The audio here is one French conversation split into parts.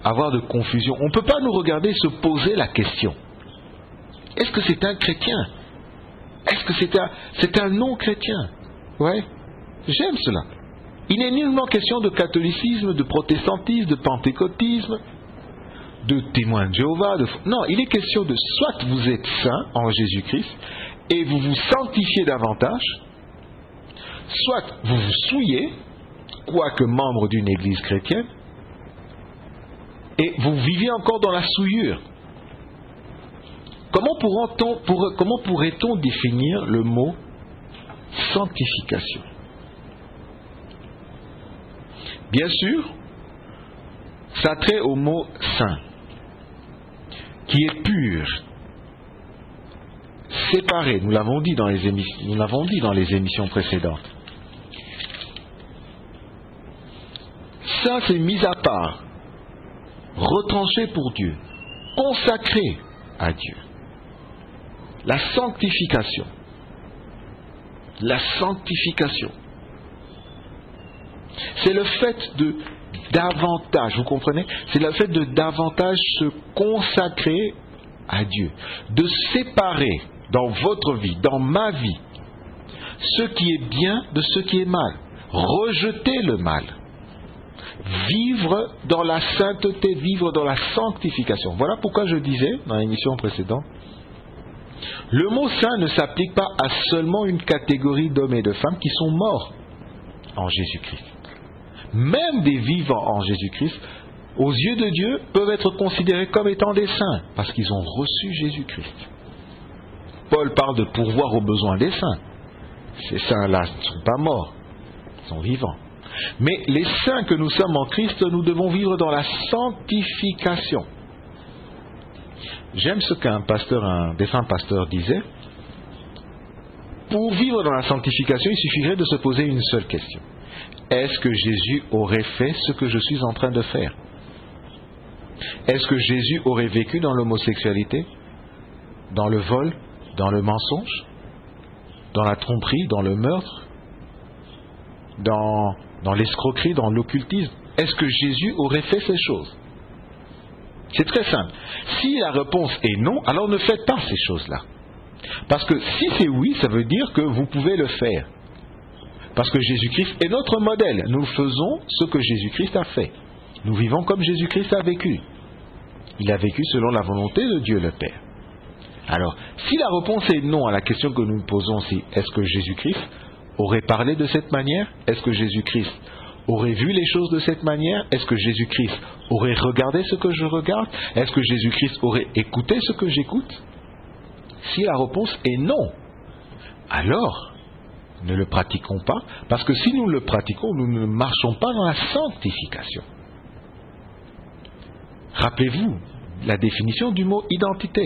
avoir de confusion. On ne peut pas nous regarder se poser la question. Est-ce que c'est un chrétien? Est-ce que c'est un non-chrétien? Ouais, j'aime cela. Il n'est nullement question de catholicisme, de protestantisme, de pentecôtisme, de témoins de Jéhovah. Non, il est question de soit vous êtes saint en Jésus-Christ et vous vous sanctifiez davantage, soit vous vous souillez, quoique membre d'une église chrétienne, et vous vivez encore dans la souillure. Comment pourrait-on définir le mot sanctification? Bien sûr, ça trait au mot saint, qui est pur, séparé. Nous l'avons dit dans les émissions précédentes. Ça, c'est mis à part, retranché pour Dieu, consacré à Dieu. La sanctification. La sanctification. C'est le fait de davantage, vous comprenez? C'est le fait de davantage se consacrer à Dieu. De séparer dans votre vie, dans ma vie, ce qui est bien de ce qui est mal. Rejeter le mal. Vivre dans la sainteté, vivre dans la sanctification. Voilà pourquoi je disais dans l'émission précédente, le mot saint ne s'applique pas à seulement une catégorie d'hommes et de femmes qui sont morts en Jésus-Christ. Même des vivants en Jésus-Christ, aux yeux de Dieu, peuvent être considérés comme étant des saints, parce qu'ils ont reçu Jésus-Christ. Paul parle de pourvoir aux besoins des saints. Ces saints-là ne sont pas morts, ils sont vivants. Mais les saints que nous sommes en Christ, nous devons vivre dans la sanctification. J'aime ce qu'un défunt pasteur disait. Pour vivre dans la sanctification, il suffirait de se poser une seule question. Est-ce que Jésus aurait fait ce que je suis en train de faire? Est-ce que Jésus aurait vécu dans l'homosexualité, dans le vol, dans le mensonge, dans la tromperie, dans le meurtre, dans l'escroquerie, dans l'occultisme? Est-ce que Jésus aurait fait ces choses? C'est très simple. Si la réponse est non, alors ne faites pas ces choses-là. Parce que si c'est oui, ça veut dire que vous pouvez le faire. Parce que Jésus-Christ est notre modèle. Nous faisons ce que Jésus-Christ a fait. Nous vivons comme Jésus-Christ a vécu. Il a vécu selon la volonté de Dieu le Père. Alors, si la réponse est non à la question que nous nous posons, c'est est-ce que Jésus-Christ aurait parlé de cette manière? Est-ce que Jésus-Christ aurait vu les choses de cette manière? Est-ce que Jésus-Christ aurait regardé ce que je regarde? Est-ce que Jésus-Christ aurait écouté ce que j'écoute? Si la réponse est non, alors ne le pratiquons pas, parce que si nous le pratiquons, nous ne marchons pas dans la sanctification. Rappelez-vous la définition du mot identité.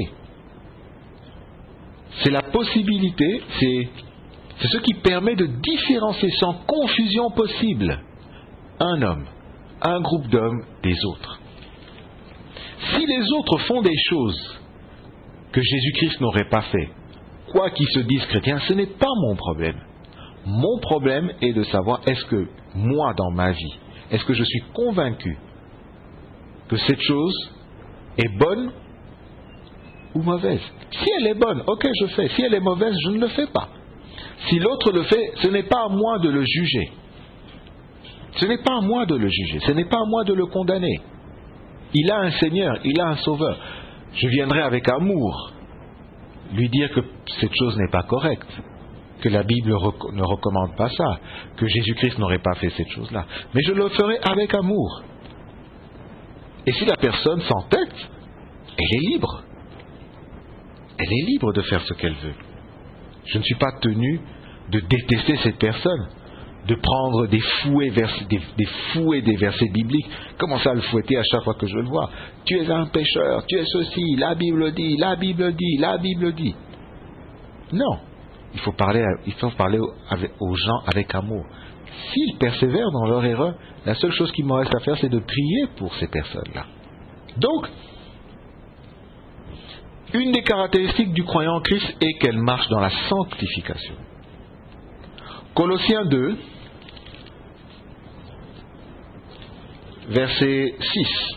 C'est la possibilité, c'est ce qui permet de différencier sans confusion possible un homme, un groupe d'hommes des autres. Si les autres font des choses que Jésus-Christ n'aurait pas fait, quoi qu'ils se disent chrétiens, ce n'est pas mon problème. Mon problème est de savoir, est-ce que moi, dans ma vie, est-ce que je suis convaincu que cette chose est bonne ou mauvaise? Si elle est bonne, ok, je fais. Si elle est mauvaise, je ne le fais pas. Si l'autre le fait, ce n'est pas à moi de le juger. Ce n'est pas à moi de le juger. Ce n'est pas à moi de le condamner. Il a un Seigneur, il a un Sauveur. Je viendrai avec amour lui dire que cette chose n'est pas correcte, que la Bible ne recommande pas ça, que Jésus-Christ n'aurait pas fait cette chose-là. Mais je le ferai avec amour. Et si la personne s'entête, elle est libre. Elle est libre de faire ce qu'elle veut. Je ne suis pas tenu de détester cette personne, de prendre des fouets des versets bibliques, commencer à le fouetter à chaque fois que je le vois. Tu es un pécheur, tu es ceci, la Bible dit, la Bible dit, la Bible dit. Non, il faut parler aux gens avec amour. S'ils persévèrent dans leur erreur, la seule chose qu'il me reste à faire, c'est de prier pour ces personnes-là. Donc, une des caractéristiques du croyant en Christ est qu'elle marche dans la sanctification. Colossiens 2, verset 6.